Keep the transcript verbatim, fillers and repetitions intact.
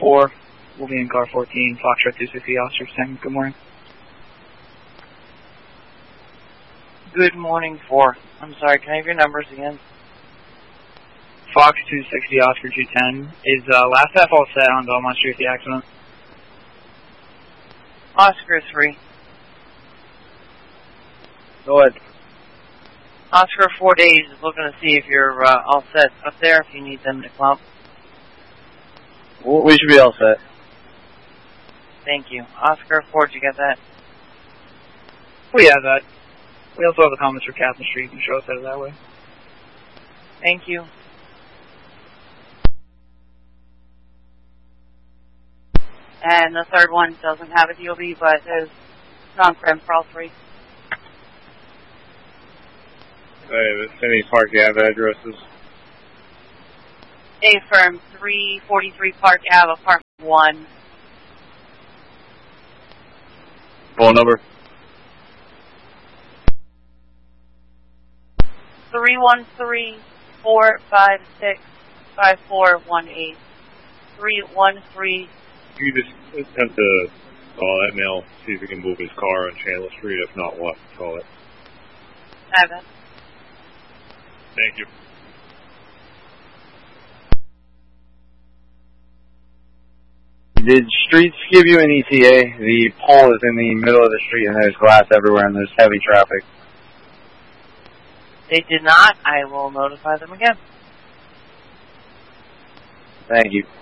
four, we'll be in car fourteen, Foxtrot two sixty, Officer ten. Good morning. Good morning, four. I'm sorry, can I have your numbers again? Fox two sixty, Oscar two ten. Is uh, last half all set on Belmont Street, the accident? Oscar three. Go ahead. Oscar four days is looking to see if you're uh, all set up there, if you need them to come up. We should be all set. Thank you. Oscar four, did you get that? We have that. We also have the comments for Catherine Street. You can show us that that way. Thank you. And the third one doesn't have a D O B, but is non-crim for all three. Uh, any Park Ave addresses? A firm three forty-three Park Ave, apartment one. Phone number? three one three, four five six, five four one eight. three one three. You just attempt to call that male, see if he can move his car on Chandler Street. If not, what? Call it. I have it. Thank you. Did Streets give you an E T A? The pole is in the middle of the street and there's glass everywhere and there's heavy traffic. They did not. I will notify them again. Thank you.